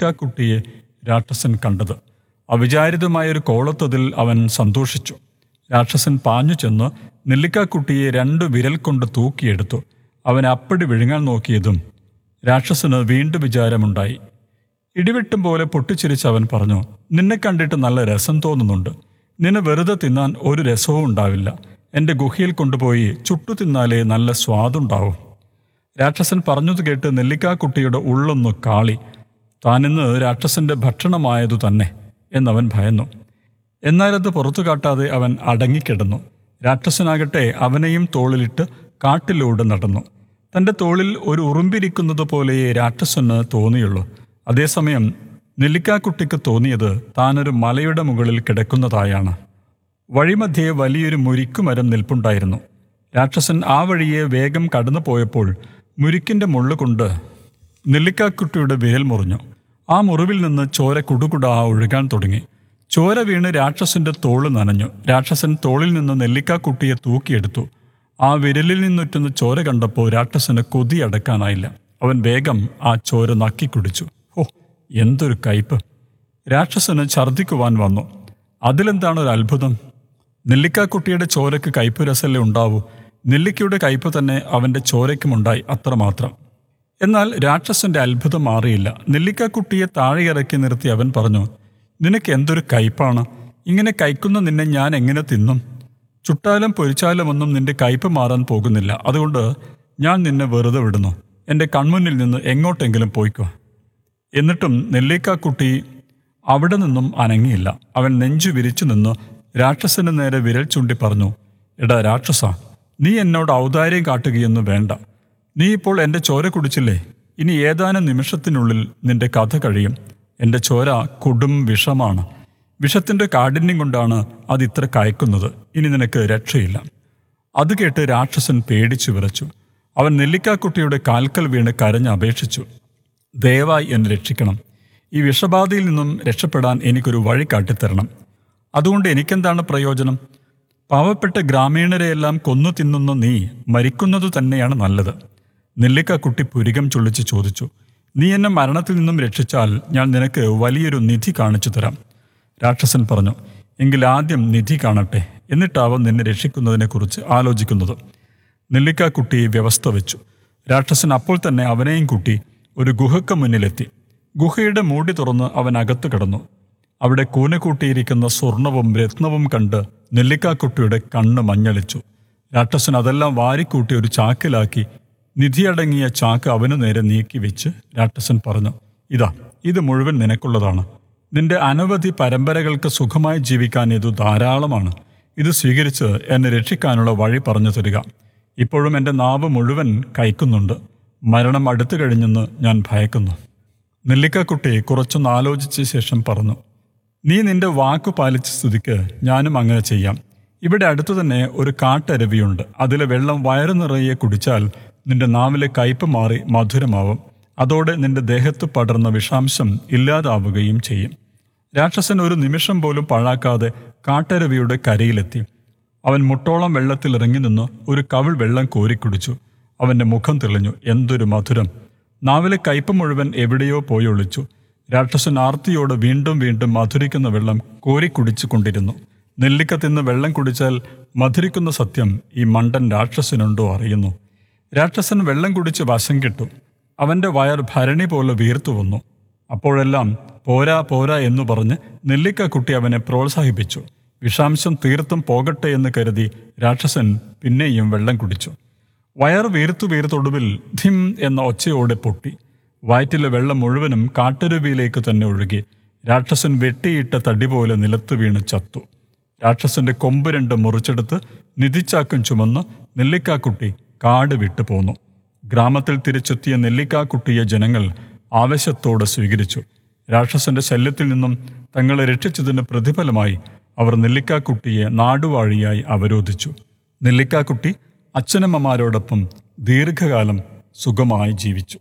നെല്ലിക്കാക്കുട്ടിയെ രാക്ഷസൻ കണ്ടത്. അവിചാരിതമായൊരു കോളത്തതിൽ അവൻ സന്തോഷിച്ചു. രാക്ഷസൻ പാഞ്ഞു ചെന്ന് നെല്ലിക്കാക്കുട്ടിയെ 2 വിരൽ കൊണ്ട് തൂക്കിയെടുത്തു. അവൻ അപ്പടി വിഴുങ്ങാൻ നോക്കിയതും രാക്ഷസന് വീണ്ടും വിചാരമുണ്ടായി. ഇടിവെട്ടും പോലെ പൊട്ടിച്ചിരിച്ച് അവൻ പറഞ്ഞു, നിന്നെ കണ്ടിട്ട് നല്ല രസം തോന്നുന്നുണ്ട്. നിന്നെ വെറുതെ തിന്നാൻ ഒരു രസവും ഉണ്ടാവില്ല. എൻ്റെ ഗുഹയിൽ കൊണ്ടുപോയി ചുട്ടു തിന്നാലേ നല്ല സ്വാദുണ്ടാവും. രാക്ഷസൻ പറഞ്ഞത് കേട്ട് നെല്ലിക്കാക്കുട്ടിയുടെ ഉള്ളൊന്നു കാളി. താനിന്ന് രാക്ഷസന്റെ ഭക്ഷണമായതു തന്നെ എന്നവൻ ഭയന്നു. എന്നാലത് പുറത്തു കാട്ടാതെ അവൻ അടങ്ങിക്കിടന്നു. രാക്ഷസനാകട്ടെ അവനെയും തോളിലിട്ട് കാട്ടിലൂടെ നടന്നു. തൻ്റെ തോളിൽ ഒരു ഉറുമ്പിരിക്കുന്നത് പോലെയേ രാക്ഷസന് തോന്നിയുള്ളൂ. അതേസമയം നെല്ലിക്കാക്കുട്ടിക്ക് തോന്നിയത് താനൊരു മലയുടെ മുകളിൽ കിടക്കുന്നതായാണ്. വഴിമധ്യേ വലിയൊരു മുരിക്കുമരം നിൽപ്പുണ്ടായിരുന്നു. രാക്ഷസൻ ആ വഴിയെ വേഗം കടന്നു പോയപ്പോൾ മുരിക്കിൻ്റെ മുള്ളുകൊണ്ട് നെല്ലിക്കാക്കുട്ടിയുടെ വിരൽ മുറിഞ്ഞു. ആ മുറിവിൽ നിന്ന് ചോര കുടുകുടാ ഒഴുകാൻ തുടങ്ങി. ചോര വീണ് രാക്ഷസന്റെ തോള് നനഞ്ഞു. രാക്ഷസൻ തോളിൽ നിന്ന് നെല്ലിക്കാക്കുട്ടിയെ തൂക്കിയെടുത്തു. ആ വിരലിൽ നിന്നുറ്റുന്ന ചോര കണ്ടപ്പോൾ രാക്ഷസന് കൊതി അടക്കാനായില്ല. അവൻ വേഗം ആ ചോര നക്കി കുടിച്ചു. ഓ, എന്തൊരു കയ്പ്! രാക്ഷസന് ഛർദ്ദിക്കുവാൻ വന്നു. അതിലെന്താണ് ഒരു അത്ഭുതം? നെല്ലിക്കാക്കുട്ടിയുടെ ചോരയ്ക്ക് കയ്പ് രസല്ലേ ഉണ്ടാവൂ. നെല്ലിക്കയുടെ കയ്പ് തന്നെ അവൻ്റെ ചോരയ്ക്കുമുണ്ടായി, അത്രമാത്രം. എന്നാൽ രാക്ഷസന്റെ അത്ഭുതം മാറിയില്ല. നെല്ലിക്കാക്കുട്ടിയെ താഴെ ഇറക്കി നിർത്തി അവൻ പറഞ്ഞു, നിനക്ക് എന്തൊരു കയ്പാണ്! ഇങ്ങനെ കയ്ക്കുന്ന നിന്നെ ഞാൻ എങ്ങനെ തിന്നും? ചുട്ടാലും പൊരിച്ചാലും ഒന്നും നിന്റെ കയ്പ് മാറാൻ പോകുന്നില്ല. അതുകൊണ്ട് ഞാൻ നിന്നെ വെറുതെ വിടുന്നു. എൻ്റെ കൺമുന്നിൽ നിന്ന് എങ്ങോട്ടെങ്കിലും പോയിക്കോ. എന്നിട്ടും നെല്ലിക്കാക്കുട്ടി അവിടെ നിന്നും അനങ്ങിയില്ല. അവൻ നെഞ്ചു വിരിച്ചു നിന്ന് രാക്ഷസന് നേരെ വിരൽ ചൂണ്ടി പറഞ്ഞു, എടാ രാക്ഷസ, നീ എന്നോട് ഔദാര്യം കാട്ടുകയൊന്നും വേണ്ട. നീ ഇപ്പോൾ എൻ്റെ ചോര കുടിച്ചില്ലേ? ഇനി ഏതാനും നിമിഷത്തിനുള്ളിൽ നിന്റെ കഥ കഴിയും. എൻ്റെ ചോര കൊടും വിഷമാണ്. വിഷത്തിൻ്റെ കാഠിന്യം കൊണ്ടാണ് അതിത്ര കയക്കുന്നത്. ഇനി നിനക്ക് രക്ഷയില്ല. അത് കേട്ട് രാക്ഷസൻ പേടിച്ചു വിറച്ചു. അവൻ നെല്ലിക്കാക്കുട്ടിയുടെ കാൽക്കൽ വീണ് കരഞ്ഞപേക്ഷിച്ചു, ദയവായി എന്നെ രക്ഷിക്കണം. ഈ വിഷബാധയിൽ നിന്നും രക്ഷപ്പെടാൻ എനിക്കൊരു വഴി കാട്ടിത്തരണം. അതുകൊണ്ട് എനിക്കെന്താണ് പ്രയോജനം? പാവപ്പെട്ട ഗ്രാമീണരെയെല്ലാം കൊന്നു തിന്നുന്ന നീ മരിക്കുന്നത് തന്നെയാണ് നല്ലത്. നെല്ലിക്കാക്കുട്ടി പുരികം ചൊള്ളിച്ച് ചോദിച്ചു, നീ എന്നെ മരണത്തിൽ നിന്നും രക്ഷിച്ചാൽ ഞാൻ നിനക്ക് വലിയൊരു നിധി കാണിച്ചു തരാം. രാക്ഷസൻ പറഞ്ഞു, എങ്കിൽ ആദ്യം നിധി കാണട്ടെ, എന്നിട്ടാവും നിന്നെ രക്ഷിക്കുന്നതിനെക്കുറിച്ച് ആലോചിക്കുന്നത്. നെല്ലിക്കാക്കുട്ടി വ്യവസ്ഥ വെച്ചു. രാക്ഷസൻ അപ്പോൾ തന്നെ അവനെയും കൂട്ടി ഒരു ഗുഹയ്ക്ക് മുന്നിലെത്തി. ഗുഹയുടെ മൂടി തുറന്ന് അവൻ അകത്ത് കിടന്നു. അവിടെ കൂന കൂട്ടിയിരിക്കുന്ന സ്വർണവും രത്നവും കണ്ട് നെല്ലിക്കാക്കുട്ടിയുടെ കണ്ണ് മഞ്ഞളിച്ചു. രാക്ഷസൻ അതെല്ലാം വാരിക്കൂട്ടി ഒരു ചാക്കിലാക്കി നിധിയടങ്ങിയ ചാക്ക് അവനു നേരെ നീക്കി വെച്ച് രാക്ഷസൻ പറഞ്ഞു, ഇതാ, ഇത് മുഴുവൻ നിനക്കുള്ളതാണ്. നിന്റെ അനവധി പരമ്പരകൾക്ക് സുഖമായി ജീവിക്കാൻ ഇത് ധാരാളമാണ്. ഇത് സ്വീകരിച്ച് എന്നെ രക്ഷിക്കാനുള്ള വഴി പറഞ്ഞു തരിക. ഇപ്പോഴും എൻ്റെ നാവ് മുഴുവൻ കയ്ക്കുന്നുണ്ട്. മരണം അടുത്തു കഴിഞ്ഞെന്ന് ഞാൻ ഭയക്കുന്നു. നെല്ലിക്കാക്കുട്ടി കുറച്ചൊന്ന് ആലോചിച്ച ശേഷം പറഞ്ഞു, നീ നിന്റെ വാക്കു പാലിച്ച സ്ഥിതിക്ക് ഞാനും അങ്ങനെ ചെയ്യാം. ഇവിടെ അടുത്തു തന്നെ ഒരു കാട്ടരുവിയുണ്ട്. അതിലെ വെള്ളം വയറു നിറയെ കുടിച്ചാൽ നിന്റെ നാവിലെ കയ്പ് മാറി മധുരമാവും. അതോടെ നിന്റെ ദേഹത്ത് പടർന്ന വിഷാംശം ഇല്ലാതാവുകയും ചെയ്യും. രാക്ഷസൻ ഒരു നിമിഷം പോലും പാഴാക്കാതെ കാട്ടരുവിയുടെ കരയിലെത്തി. അവൻ മുട്ടോളം വെള്ളത്തിൽ ഇറങ്ങി നിന്ന് ഒരു കവിൾ വെള്ളം കോരിക്കുടിച്ചു. അവൻ്റെ മുഖം തെളിഞ്ഞു. എന്തൊരു മധുരം! നാവിലെ കയ്പ് മുഴുവൻ എവിടെയോ പോയി ഒളിച്ചു. രാക്ഷസൻ ആർത്തിയോട് വീണ്ടും വീണ്ടും മധുരിക്കുന്ന വെള്ളം കോരിക്കുടിച്ചു കൊണ്ടിരുന്നു. നെല്ലിക്ക തിന്ന് വെള്ളം കുടിച്ചാൽ മധുരിക്കുന്ന സത്യം ഈ മണ്ടൻ രാക്ഷസനുണ്ടോ അറിയുന്നു. രാക്ഷസൻ വെള്ളം കുടിച്ച് വശം കിട്ടു. അവൻ്റെ വയർ ഭരണി പോലെ വീർത്തു വന്നു. അപ്പോഴെല്ലാം പോരാ പോരാ എന്നു പറഞ്ഞ് നെല്ലിക്കാക്കുട്ടി അവനെ പ്രോത്സാഹിപ്പിച്ചു. വിഷാംശം തീർത്തും പോകട്ടെ എന്ന് കരുതി രാക്ഷസൻ പിന്നെയും വെള്ളം കുടിച്ചു. വയർ വീർത്തൊടുവിൽ ധിം എന്ന ഒച്ചയോടെ പൊട്ടി. വയറ്റിലെ വെള്ളം മുഴുവനും കാട്ടരുവിയിലേക്ക് തന്നെ ഒഴുകി. രാക്ഷസൻ വെട്ടിയിട്ട തടി പോലെ നിലത്ത് വീണ് ചത്തു. രാക്ഷസന്റെ കൊമ്പ് 2 മുറിച്ചെടുത്ത് നിധിച്ചാക്കും ചുമന്ന് നെല്ലിക്കാക്കുട്ടി കാട് വിട്ടു പോന്നു. ഗ്രാമത്തിൽ തിരിച്ചെത്തിയ നെല്ലിക്കാക്കുട്ടിയെ ജനങ്ങൾ ആവേശത്തോടെ സ്വീകരിച്ചു. രാക്ഷസന്റെ ശല്യത്തിൽ നിന്നും തങ്ങളെ രക്ഷിച്ചതിന് പ്രതിഫലമായി അവർ നെല്ലിക്കാക്കുട്ടിയെ നാടുവാഴിയായി അവരോധിച്ചു. നെല്ലിക്കാക്കുട്ടി അച്ഛനമ്മമാരോടൊപ്പം ദീർഘകാലം സുഖമായി ജീവിച്ചു.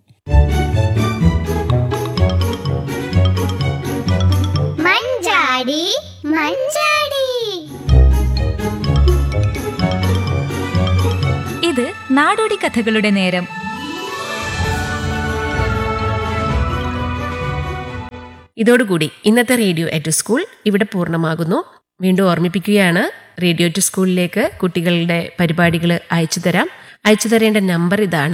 മഞ്ചാടി മഞ്ചാടി. ഇത് നാടോടി കഥകളുടെ നേരം. ഇതോടുകൂടി ഇന്നത്തെ റേഡിയോ അറ്റ് സ്കൂൾ ഇവിടെ പൂർണ്ണമാകുന്നു. വീണ്ടും ഓർമ്മിപ്പിക്കുകയാണ്, റേഡിയോ ടു സ്കൂളിലേക്ക് കുട്ടികളുടെ പരിപാടികൾ അയച്ചു തരാം. അയച്ചു തരേണ്ട നമ്പർ ഇതാണ്: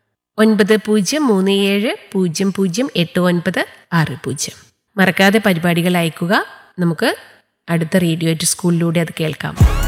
9037008960. മറക്കാതെ പരിപാടികൾ അയക്കുക. നമുക്ക് അടുത്ത റേഡിയോ ടു സ്കൂളിലൂടെ അത് കേൾക്കാം.